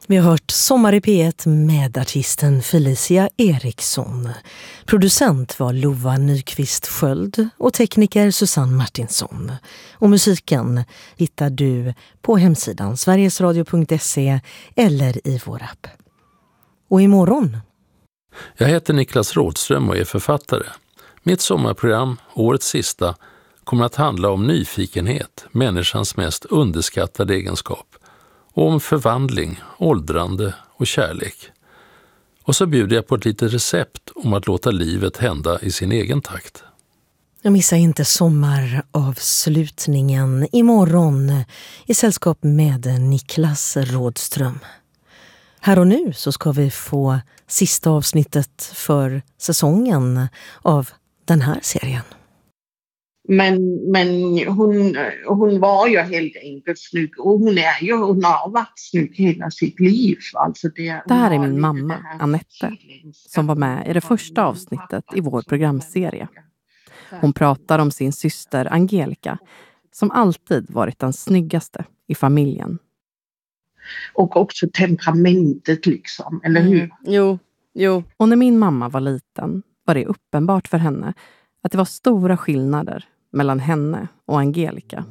Vi har hört Sommar i P1 med artisten Felicia Eriksson. Producent var Lova Nyqvist Sköld och tekniker Susanne Martinsson. Och musiken hittar du på hemsidan sverigesradio.se eller i vår app. Och imorgon? Jag heter Niklas Rådström och är författare. Mitt sommarprogram, årets sista, kommer att handla om nyfikenhet, människans mest underskattade egenskap. Och om förvandling, åldrande och kärlek. Och så bjuder jag på ett litet recept om att låta livet hända i sin egen takt. Jag missar inte sommaravslutningen imorgon i sällskap med Niklas Rådström. Här och nu så ska vi få sista avsnittet för säsongen av den här serien. Men hon var ju helt enkelt snygg och hon har varit snygg hela sitt liv. Alltså det här är min mamma, Annette, som var med i det första avsnittet i vår programserie. Hon pratar om sin syster Angelica, som alltid varit den snyggaste i familjen. Och också temperamentet liksom, eller hur? Jo. Och när min mamma var liten var det uppenbart för henne att det var stora skillnader mellan henne och Angelica.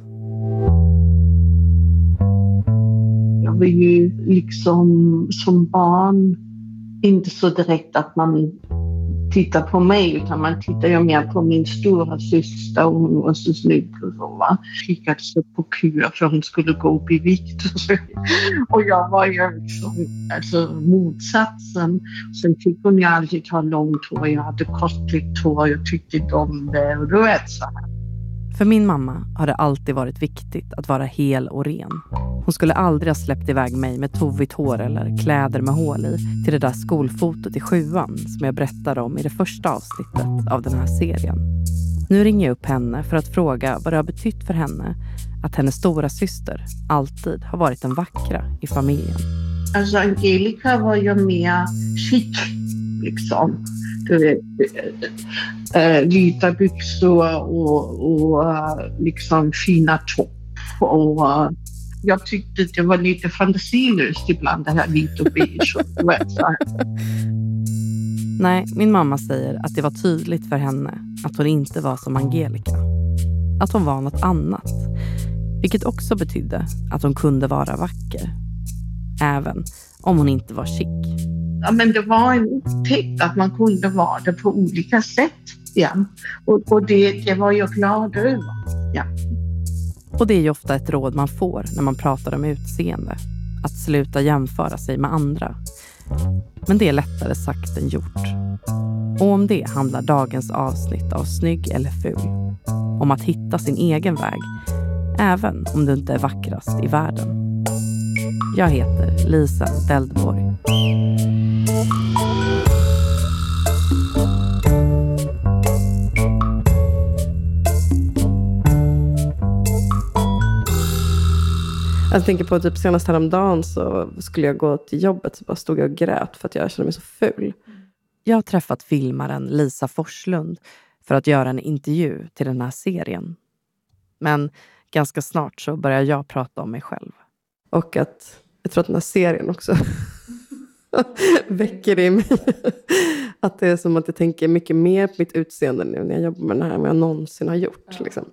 Jag var ju liksom som barn inte så direkt att man tittar på mig, utan man tittar ju mer på min stora syster och hon var så snygg och så, va. Kikade så på kur för hon skulle gå upp i vikt och så. Och jag var ju liksom, alltså motsatsen. Sen fick hon ju alltid ha långt hår, jag hade kortklippt hår, jag tyckte inte om det och då vet så här. För min mamma har det alltid varit viktigt att vara hel och ren. Hon skulle aldrig ha släppt iväg mig med tovigt hår eller kläder med hål i till det där skolfotot i 7:an som jag berättade om i det första avsnittet av den här serien. Nu ringer jag upp henne för att fråga vad det har betytt för henne att hennes stora syster alltid har varit den vackra i familjen. Alltså Angelica var ju mer chic liksom. Du vet, vita byxor och liksom fina topp. Och jag tyckte det var lite fantasilöst ibland det här vit och beige. Nej, min mamma säger att det var tydligt för henne att hon inte var som Angelica. Att hon var något annat. Vilket också betydde att hon kunde vara vacker. Även om hon inte var chic. Ja, men det var en upptäckt att man kunde vara det på olika sätt. Ja. Och det var jag glad över. Ja. Och det är ju ofta ett råd man får när man pratar om utseende. Att sluta jämföra sig med andra. Men det är lättare sagt än gjort. Och om det handlar dagens avsnitt av Snygg eller ful. Om att hitta sin egen väg. Även om du inte är vackrast i världen. Jag heter Lisa Deldborg. Jag tänker på typ senast häromdagen så skulle jag gå till jobbet så bara stod jag och grät för att jag kände mig så ful. Jag har träffat filmaren Lisa Forslund för att göra en intervju till den här serien. Men ganska snart så börjar jag prata om mig själv. Och att jag tror att den här serien också väcker det i mig. Att det är som att jag tänker mycket mer på mitt utseende nu när jag jobbar med den här än vad jag någonsin har gjort. Liksom.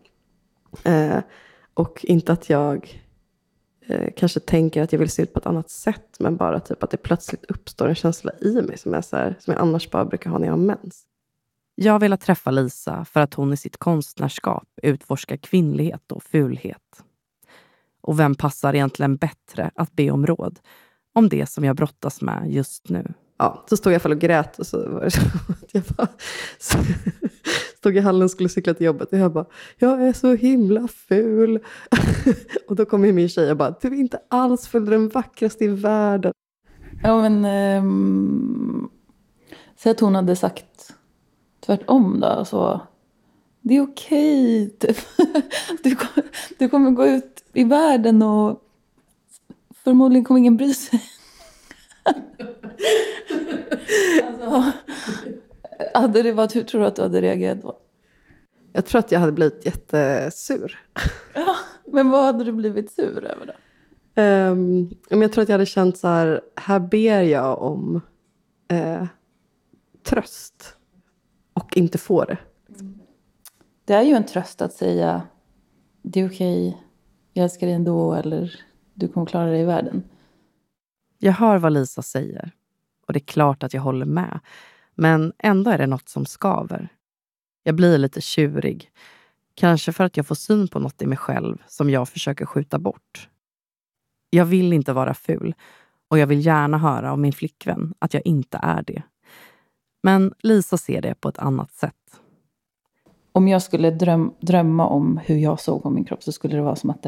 Och inte att jag kanske tänker att jag vill se ut på ett annat sätt. Men bara typ att det plötsligt uppstår en känsla i mig som jag annars bara brukar ha när jag har mens. Jag vill träffa Lisa för att hon i sitt konstnärskap utforskar kvinnlighet och fulhet. Och vem passar egentligen bättre att be om råd om det som jag brottas med just nu? Ja, så stod jag i alla fall och grät och så var det så att jag bara stod i hallen och skulle cykla till jobbet och jag bara, jag är så himla ful. Och då kom ju min tjej och bara, du är inte alls ful, du är den vackraste i världen. Ja, men så att hon hade sagt tvärtom då, så det är okej. Du kommer gå ut i världen och förmodligen kommer ingen bry sig. Alltså, hade det varit, hur tror du att du hade reagerat då? Jag tror att jag hade blivit jättesur. Ja, men vad hade du blivit sur över då? Men jag tror att jag hade känt så här ber jag om tröst och inte får det. Det är ju en tröst att säga det är okej, jag älskar dig ändå, eller du kommer klara dig i världen. Jag hör vad Lisa säger och det är klart att jag håller med. Men ändå är det något som skaver. Jag blir lite tjurig. Kanske för att jag får syn på något i mig själv som jag försöker skjuta bort. Jag vill inte vara ful och jag vill gärna höra av min flickvän att jag inte är det. Men Lisa ser det på ett annat sätt. Om jag skulle drömma om hur jag såg på min kropp så skulle det vara som att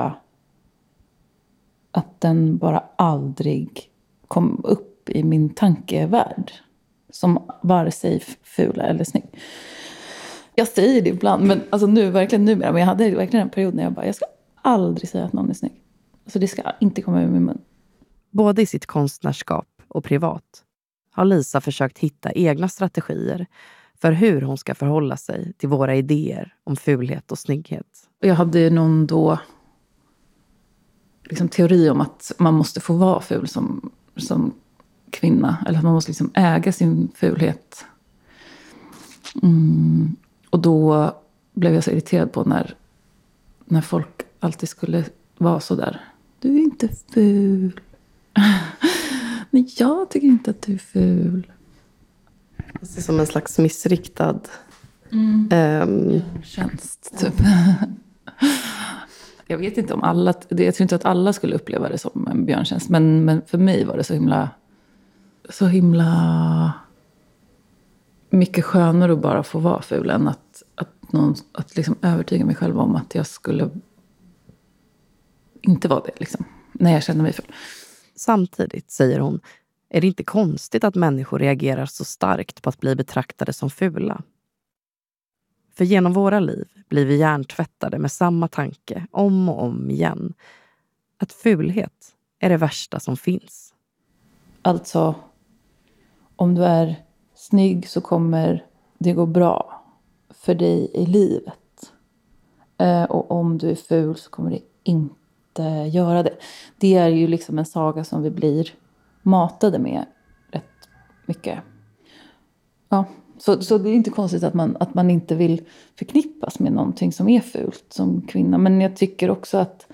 den bara aldrig kom upp i min tankevärld. Som vare sig ful eller snygg. Jag säger det ibland, men alltså verkligen numera. Men jag hade verkligen en period när jag ska aldrig säga att någon är snygg. Alltså det ska inte komma ur min mun. Både i sitt konstnärskap och privat har Lisa försökt hitta egna strategier för hur hon ska förhålla sig till våra idéer om fulhet och snygghet. Jag hade någon då liksom teori om att man måste få vara ful som kvinna. Eller att man måste liksom äga sin fulhet. Och då blev jag så irriterad på när folk alltid skulle vara så där. Du är inte ful. Men jag tycker inte att du är ful. Det är som en slags missriktad tjänst typ. Jag vet inte om alla, jag tror inte att alla skulle uppleva det som en björntjänst, men för mig var det så himla mycket skönare att bara få vara ful än att liksom övertyga mig själv om att jag skulle inte vara det liksom, när jag känner mig ful. Samtidigt, säger hon, är det inte konstigt att människor reagerar så starkt på att bli betraktade som fula. För genom våra liv blir vi hjärntvättade med samma tanke om och om igen. Att fulhet är det värsta som finns. Alltså, om du är snygg så kommer det gå bra för dig i livet. Och om du är ful så kommer det inte göra det. Det är ju liksom en saga som vi blir matade med rätt mycket. Ja, så det är inte konstigt att man inte vill förknippas med någonting som är fult som kvinna. Men jag tycker också att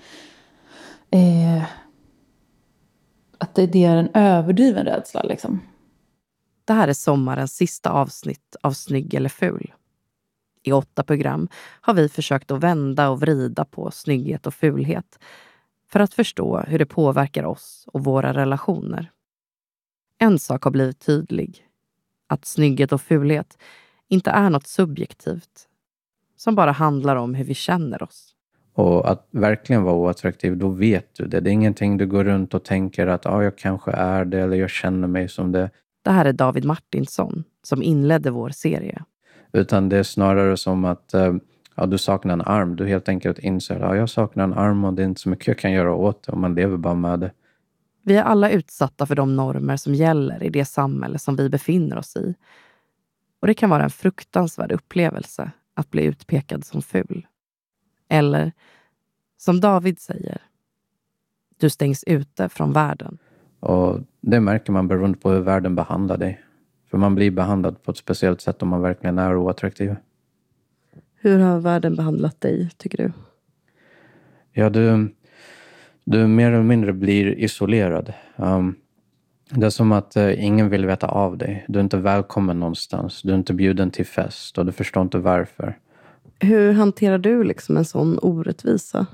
det är en överdriven rädsla liksom. Det här är sommarens sista avsnitt av Snygg eller ful. I 8 program har vi försökt att vända och vrida på snygghet och fulhet för att förstå hur det påverkar oss och våra relationer. En sak har blivit tydlig. Att snygghet och fulhet inte är något subjektivt som bara handlar om hur vi känner oss. Och att verkligen vara oattraktiv, då vet du det. Det är ingenting du går runt och tänker att jag kanske är det eller jag känner mig som det. Det här är David Martinsson som inledde vår serie. Utan det är snarare som att du saknar en arm. Du helt enkelt inser att jag saknar en arm och det är inte så mycket jag kan göra åt det och man lever bara med det. Vi är alla utsatta för de normer som gäller i det samhälle som vi befinner oss i. Och det kan vara en fruktansvärd upplevelse att bli utpekad som ful. Eller, som David säger, du stängs ute från världen. Och det märker man beroende på hur världen behandlar dig. För man blir behandlad på ett speciellt sätt om man verkligen är oattraktiv. Hur har världen behandlat dig, tycker du? Ja, du mer eller mindre blir isolerad. Det är som att ingen vill veta av dig. Du är inte välkommen någonstans. Du är inte bjuden till fest och du förstår inte varför. Hur hanterar du liksom en sån orättvisa?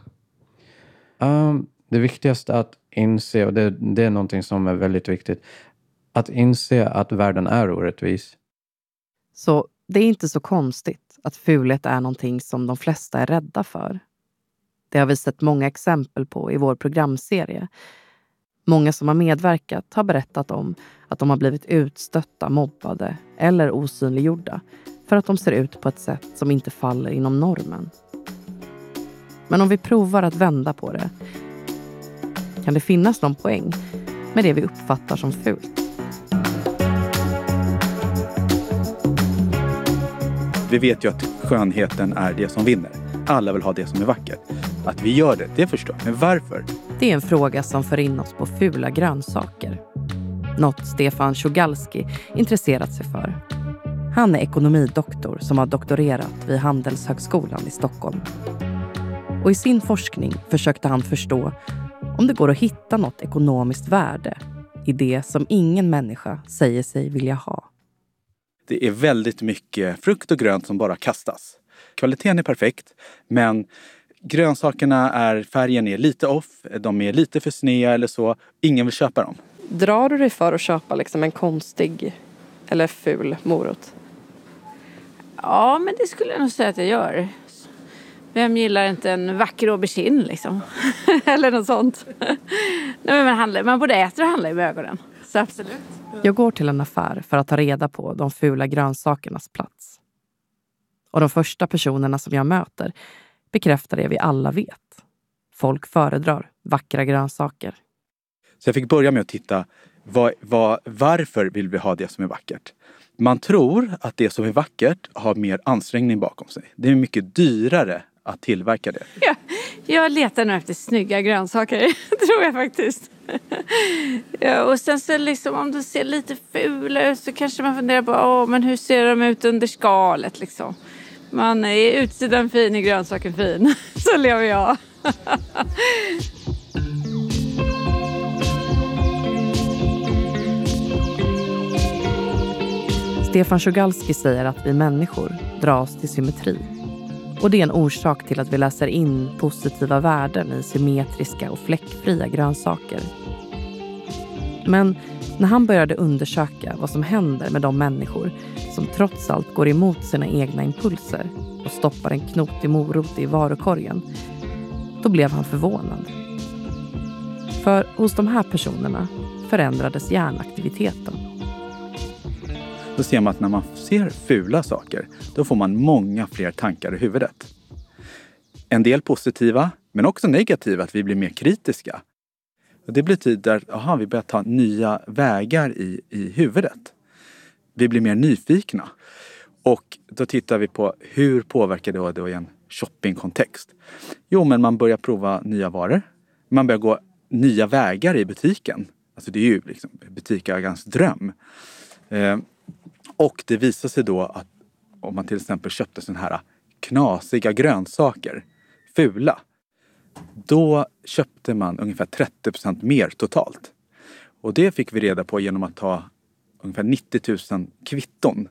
Det viktigaste är att inse, och det är någonting som är väldigt viktigt, att inse att världen är orättvis. Så det är inte så konstigt att fulhet är någonting som de flesta är rädda för. Det har vi sett många exempel på i vår programserie. Många som har medverkat har berättat om att de har blivit utstötta, mobbade eller osynliggjorda för att de ser ut på ett sätt som inte faller inom normen. Men om vi provar att vända på det, kan det finnas någon poäng med det vi uppfattar som fult? Vi vet ju att skönheten är det som vinner. Alla vill ha det som är vackert. Att vi gör det förstår jag. Men varför? Det är en fråga som för in oss på fula grönsaker. Något Stefan Szugalski intresserat sig för. Han är ekonomidoktor som har doktorerat vid Handelshögskolan i Stockholm. Och i sin forskning försökte han förstå om det går att hitta något ekonomiskt värde i det som ingen människa säger sig vilja ha. Det är väldigt mycket frukt och grönt som bara kastas. Kvaliteten är perfekt, men färgen är lite off, de är lite för sneda eller så. Ingen vill köpa dem. Drar du dig för att köpa liksom en konstig eller ful morot? Ja, men det skulle jag nog säga att jag gör. Vem gillar inte en vacker aubergine liksom? Eller något sånt. Nej, men man både äter och handlar med ögonen. Så absolut. Jag går till en affär för att ta reda på de fula grönsakernas plats. Och de första personerna som jag möter bekräftar det vi alla vet. Folk föredrar vackra grönsaker. Så jag fick börja med att titta varför vill vi ha det som är vackert. Man tror att det som är vackert har mer ansträngning bakom sig. Det är mycket dyrare att tillverka det. Ja, jag letar nu efter snygga grönsaker, tror jag faktiskt. Ja, och sen så liksom, om de ser lite fula ut så kanske man funderar på men hur ser de ut under skalet liksom. Man är utsidan fin i grönsaken fin. Så lever jag. Stefan Szugalski säger att vi människor dras till symmetri. Och det är en orsak till att vi läser in positiva värden i symmetriska och fläckfria grönsaker. Men när han började undersöka vad som händer med de människor som trots allt går emot sina egna impulser och stoppar en knotig morot i varukorgen, då blev han förvånad. För hos de här personerna förändrades hjärnaktiviteten. Då ser man att när man ser fula saker, då får man många fler tankar i huvudet. En del positiva, men också negativa, att vi blir mer kritiska. Och det betyder att vi börjar ta nya vägar i huvudet. Vi blir mer nyfikna. Och då tittar vi på hur påverkar det då i en shoppingkontext. Jo, men man börjar prova nya varor. Man börjar gå nya vägar i butiken. Alltså det är ju liksom butiksägarens dröm. Och det visar sig då att om man till exempel köpte sådana här knasiga grönsaker, fula, då köpte man ungefär 30% mer totalt. Och det fick vi reda på genom att ta ungefär 90 000 kvitton.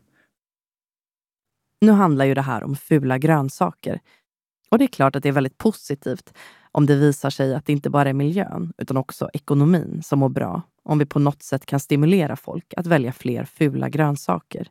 Nu handlar ju det här om fula grönsaker. Och det är klart att det är väldigt positivt om det visar sig att det inte bara är miljön utan också ekonomin som mår bra. Om vi på något sätt kan stimulera folk att välja fler fula grönsaker.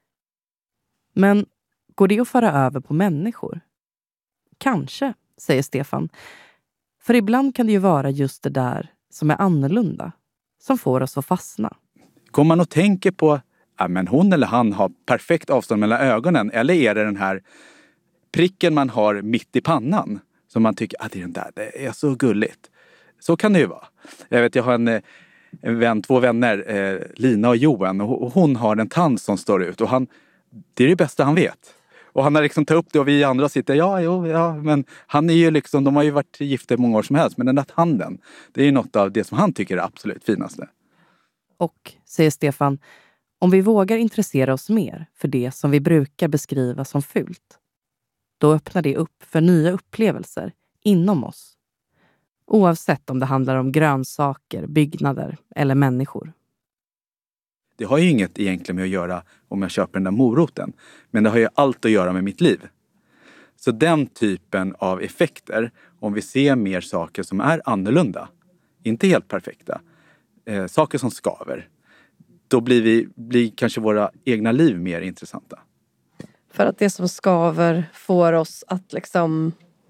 Men går det att föra över på människor? Kanske, säger Stefan. För ibland kan det ju vara just det där som är annorlunda som får oss att fastna. Kommer man och tänker på men hon eller han har perfekt avstånd mellan ögonen, eller är det den här pricken man har mitt i pannan som man tycker att det är den där, det är så gulligt. Så kan det ju vara. Jag har två vänner, Lina och Johan, och hon har en tand som står ut och det är det bästa han vet. Och han har liksom tagit upp det och vi andra sitter, men han är ju liksom, de har ju varit gifta många år som helst, men den där tanden, det är ju något av det som han tycker är absolut finaste. Och, säger Stefan, om vi vågar intressera oss mer för det som vi brukar beskriva som fult, då öppnar det upp för nya upplevelser inom oss. Oavsett om det handlar om grönsaker, byggnader eller människor. Det har ju inget egentligen med att göra om jag köper den där moroten. Men det har ju allt att göra med mitt liv. Så den typen av effekter, om vi ser mer saker som är annorlunda, inte helt perfekta, saker som skaver, då blir kanske våra egna liv mer intressanta. För att det som skaver får oss att liksom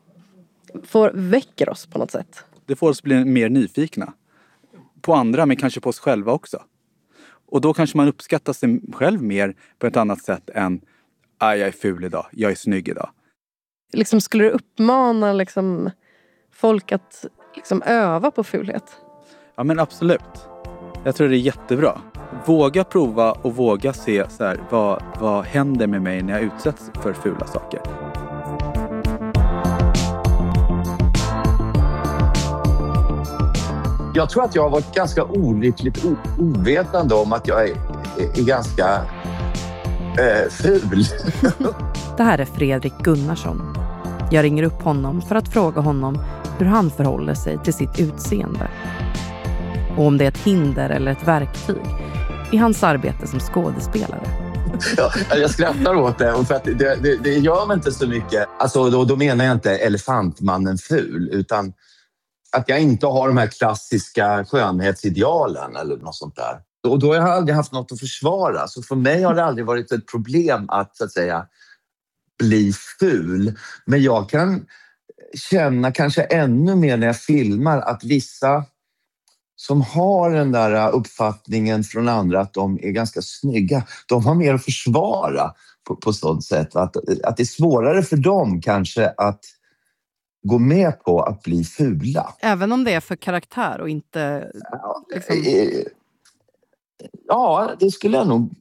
väcker oss på något sätt. Det får oss att bli mer nyfikna. På andra, men kanske på oss själva också. Och då kanske man uppskattar sig själv mer på ett annat sätt än jag är ful idag, jag är snygg idag. Liksom, skulle du uppmana liksom, folk att liksom, öva på fulhet? Ja, men absolut. Jag tror det är jättebra. Våga prova och våga se så här, vad händer med mig när jag utsätts för fula saker. Jag tror att jag har varit ganska olyckligt ovetande om att jag är ganska ful. Det här är Fredrik Gunnarsson. Jag ringer upp honom för att fråga honom hur han förhåller sig till sitt utseende. Och om det är ett hinder eller ett verktyg i hans arbete som skådespelare. Ja, jag skrattar åt det, för att det gör mig inte så mycket. Alltså, då menar jag inte elefantmannen ful, utan att jag inte har de här klassiska skönhetsidealen eller något sånt där. Och då har jag aldrig haft något att försvara. Så för mig har det aldrig varit ett problem att, så att säga, bli ful. Men jag kan känna kanske ännu mer när jag filmar att vissa som har den där uppfattningen från andra att de är ganska snygga, de har mer att försvara på sånt sätt. Att det är svårare för dem kanske att gå med på att bli fula. Även om det är för karaktär och inte... Liksom... Ja, det skulle jag nog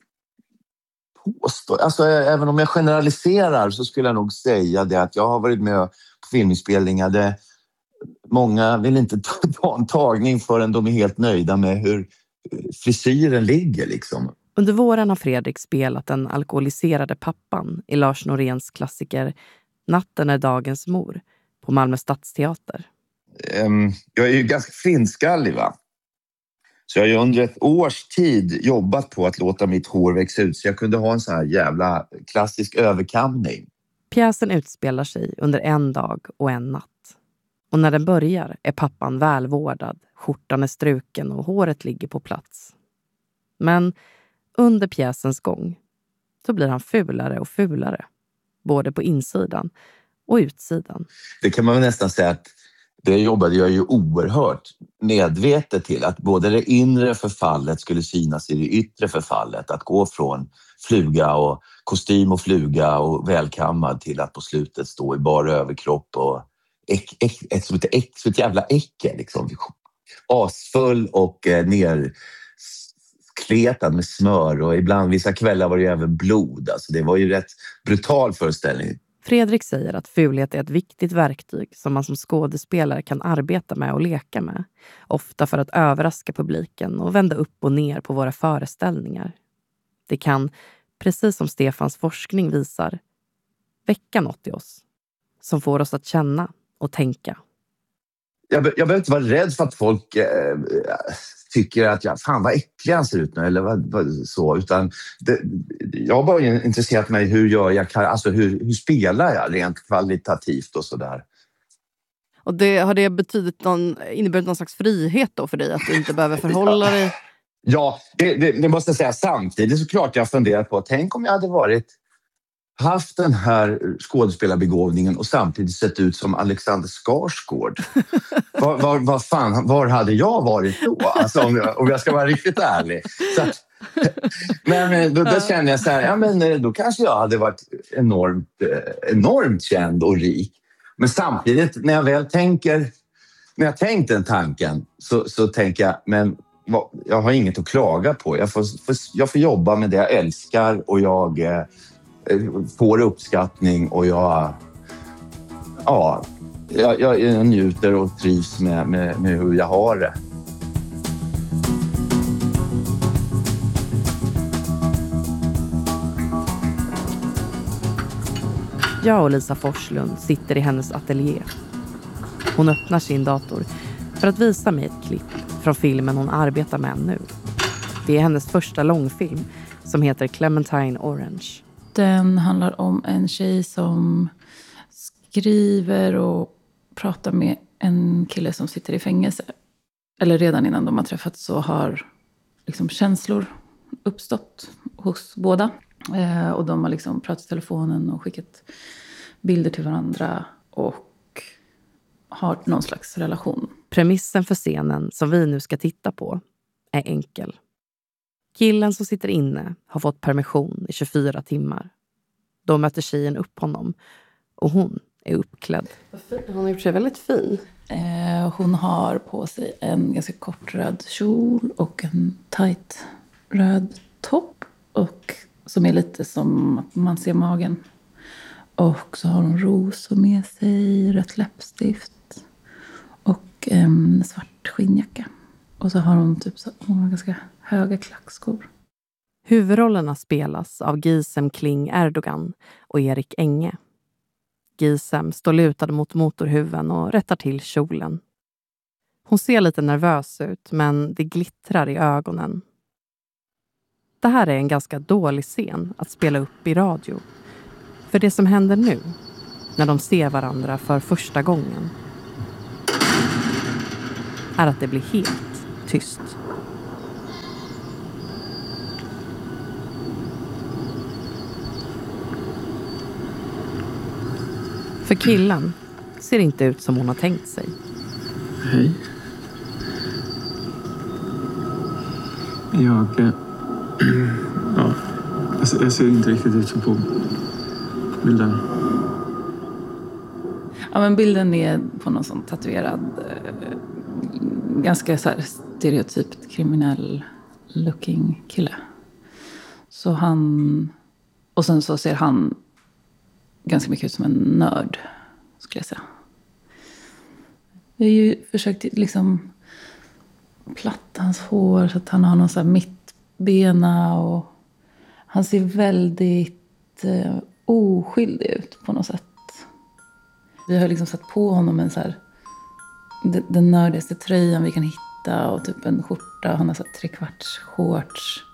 påstå. Alltså, även om jag generaliserar så skulle jag nog säga det att jag har varit med på filminspelningar där många vill inte ta en tagning förrän de är helt nöjda med hur frisyren ligger liksom. Under våren har Fredrik spelat den alkoholiserade pappan i Lars Noréns klassiker Natten är dagens mor på Malmö Stadsteater. Jag är ju ganska finskallig, va? Så jag har ju under ett års tid jobbat på att låta mitt hår växa ut så jag kunde ha en sån här jävla klassisk överkamning. Pjäsen utspelar sig under en dag och en natt. Och när den börjar är pappan välvårdad, skjortan är struken och håret ligger på plats. Men under pjäsens gång så blir han fulare och fulare. Både på insidan och utsidan. Det kan man väl nästan säga att det jobbade jag ju oerhört medvetet till. Att både det inre förfallet skulle synas i det yttre förfallet. Att gå från fluga och kostym och fluga och välkammad till att på slutet stå i bara överkropp och som ett jävla äckel liksom. Asfull och nerkletad med smör och ibland vissa kvällar var det ju även blod. Alltså det var ju rätt brutal föreställning. Fredrik säger att fulhet är ett viktigt verktyg som man som skådespelare kan arbeta med och leka med. Ofta för att överraska publiken och vända upp och ner på våra föreställningar. Det kan, precis som Stefans forskning visar, väcka något i oss som får oss att känna och tänka. Jag behöver inte vara rädd för att folk tycker att fan vad äcklig han ser ut nu eller vad så, utan jag har bara intresserat mig hur gör jag, alltså hur spelar jag rent kvalitativt och sådär. Och har det inneburit någon slags frihet då för dig att du inte behöver förhålla dig? Ja, det måste jag säga. Samtidigt så klart jag har funderat på, tänk om jag hade haft den här skådespelarbegåvningen och samtidigt sett ut som Alexander Skarsgård. Var hade jag varit då? Alltså, om jag ska vara riktigt ärlig. Så att, men då känner jag så här, ja, men då kanske jag hade varit enormt känd och rik. Men samtidigt när jag tänkt den tanken så tänker jag, men jag har inget att klaga på. Jag får jobba med det jag älskar och jag får uppskattning och jag njuter och trivs med hur jag har det. Jag och Lisa Forslund sitter i hennes ateljé. Hon öppnar sin dator för att visa mig ett klipp från filmen hon arbetar med nu. Det är hennes första långfilm som heter Clementine Orange. Den handlar om en tjej som skriver och pratar med en kille som sitter i fängelse. Eller redan innan de har träffats så har liksom känslor uppstått hos båda. Och de har liksom pratat i telefonen och skickat bilder till varandra och har någon slags relation. Premissen för scenen som vi nu ska titta på är enkel. Killen som sitter inne har fått permission i 24 timmar. Då möter tjejen upp honom och hon är uppklädd. Hon har gjort sig väldigt fin. Hon har på sig en ganska kort röd kjol och en tight röd topp. Och som är lite som att man ser magen. Och så har hon rosor med sig, rött läppstift och en svart skinnjacka. Och så har hon har ganska höga klackskor. Huvudrollerna spelas av Gizem Kling Erdogan och Erik Enge. Gizem står lutad mot motorhuven och rättar till kjolen. Hon ser lite nervös ut, men det glittrar i ögonen. Det här är en ganska dålig scen att spela upp i radio. För det som händer nu, när de ser varandra för första gången, är att det blir helt tyst. För killen ser inte ut som hon har tänkt sig. Hej. Jag ser inte riktigt ut som på bilden. Ja, men bilden är på någon sån tatuerad, ganska så här stereotypt kriminell looking kille. Så och sen så ser han ganska mycket ut som en nörd, skulle jag säga. Vi har ju försökt liksom platta hans hår så att han har någon så här mittbena, och han ser väldigt oskyldig ut på något sätt. Vi har liksom satt på honom en så här den nördigaste tröjan vi kan hitta och typ en skjorta. Han har så 3/4 shorts.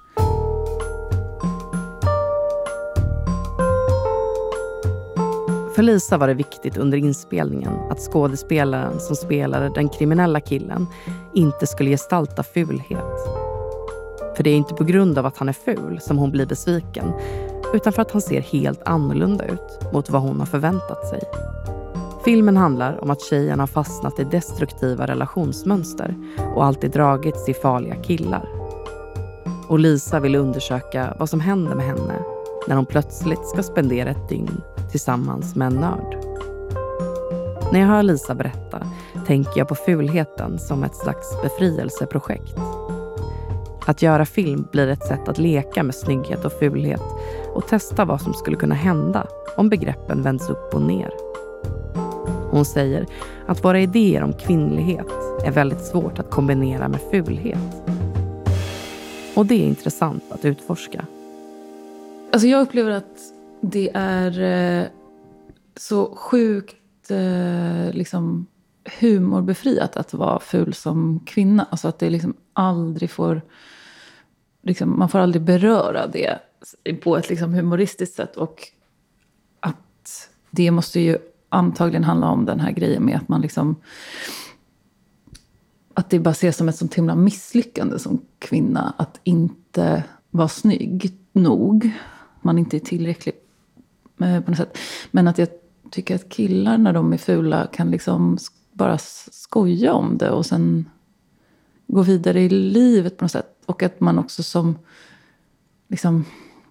För Lisa var det viktigt under inspelningen att skådespelaren som spelade den kriminella killen inte skulle gestalta fulhet. För det är inte på grund av att han är ful som hon blir besviken, utan för att han ser helt annorlunda ut mot vad hon har förväntat sig. Filmen handlar om att tjejen har fastnat i destruktiva relationsmönster och alltid dragits i farliga killar. Och Lisa vill undersöka vad som händer med henne när hon plötsligt ska spendera ett dygn tillsammans med en nörd. När jag hör Lisa berätta tänker jag på fulheten som ett slags befrielseprojekt. Att göra film blir ett sätt att leka med snygghet och fulhet och testa vad som skulle kunna hända om begreppen vänds upp och ner. Hon säger att våra idéer om kvinnlighet är väldigt svårt att kombinera med fulhet. Och det är intressant att utforska. Alltså jag upplever att det är så sjukt liksom humorbefriat att vara ful som kvinna. Alltså att det liksom aldrig får, liksom, man får aldrig beröra det på ett liksom humoristiskt sätt. Och att det måste ju antagligen handla om den här grejen med att man liksom, att det bara ses som ett sånt himla misslyckande som kvinna att inte vara snygg nog. Man inte är tillräcklig på något sätt. Men att jag tycker att killar när de är fula kan liksom bara skoja om det och sen gå vidare i livet på något sätt. Och att man också som liksom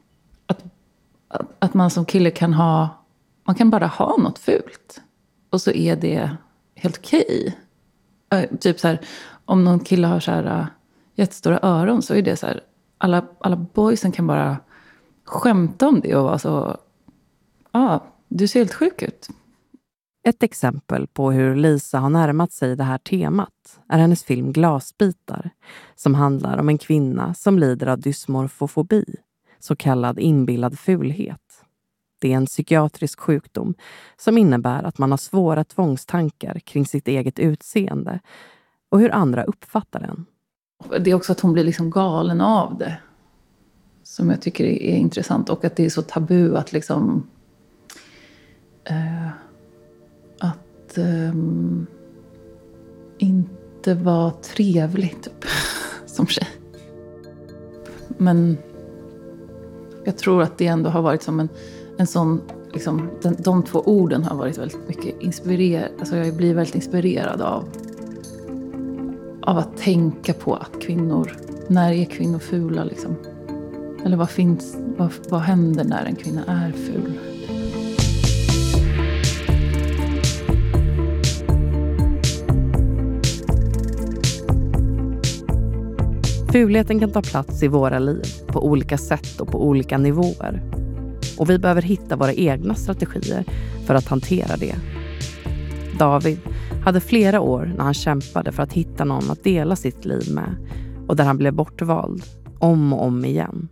att man som kille kan ha, man kan bara ha något fult och så är det helt okej. Typ så här, om någon kille har så här jättestora öron så är det så här, alla boysen kan bara skämta om det och vara så, du ser helt sjuk ut. Ett exempel på hur Lisa har närmat sig det här temat är hennes film Glasbitar, som handlar om en kvinna som lider av dysmorfofobi, så kallad inbillad fulhet. Det är en psykiatrisk sjukdom som innebär att man har svåra tvångstankar kring sitt eget utseende och hur andra uppfattar den. Det är också att hon blir liksom galen av det, som jag tycker är intressant, och att det är så tabu att liksom inte vara trevlig typ, som tjej. Men jag tror att det ändå har varit som en sån liksom, de två orden har varit väldigt mycket inspirerad. Alltså jag blir väldigt inspirerad av att tänka på att kvinnor, när är kvinnor fula liksom? Eller vad händer när en kvinna är ful? Fulheten kan ta plats i våra liv på olika sätt och på olika nivåer. Och vi behöver hitta våra egna strategier för att hantera det. David, hade flera år när han kämpade för att hitta någon att dela sitt liv med och där han blev bortvald om och om igen.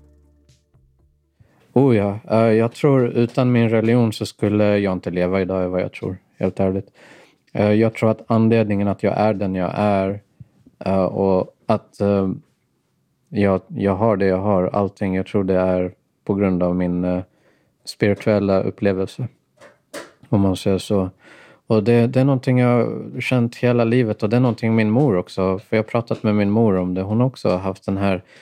Oh ja, jag tror utan min religion så skulle jag inte leva idag, vad jag tror, helt ärligt. Jag tror att anledningen att jag är den jag är och att jag har det jag har, allting, jag tror det är på grund av min spirituella upplevelse, om man säger så. Och det är någonting jag har känt hela livet, och det är någonting min mor också, för jag har pratat med min mor om det. Hon har också haft den här